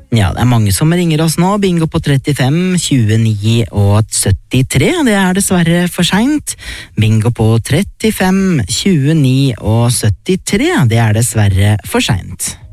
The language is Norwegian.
Ja, det mange som ringer oss nå. Bingo på 35, 29 og 73. Det dessverre for sent. Bingo på 35, 29 og 73. Det dessverre for sent.